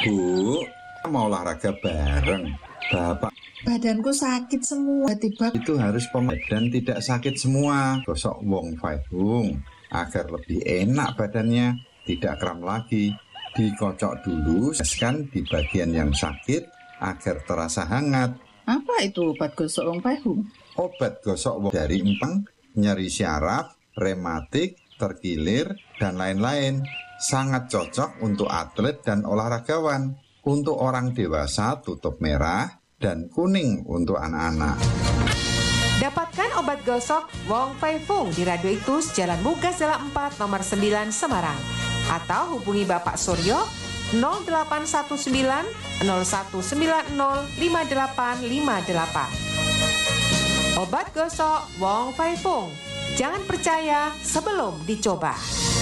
Bu, mau olahraga bareng. Bapak, Badanku sakit semua, tiba itu harus dan tidak sakit semua. Gosok wong fai hung agar lebih enak badannya, tidak kram lagi. Dikocok dulu, kan di bagian yang sakit agar terasa hangat. Apa itu obat gosok wong pahung? Obat gosok wong dari empang, nyeri syaraf, rematik, terkilir, dan lain-lain. Sangat cocok untuk atlet dan olahragawan. Untuk orang dewasa tutup merah dan kuning untuk anak-anak. Dapatkan obat gosok Wong Fai Fung di Radio Iktus Jalan Mugas Jalan 4 nomor 9 Semarang. Atau hubungi Bapak Suryo 0819 0190 5858. Obat gosok Wong Fai Fung. Jangan percaya sebelum dicoba.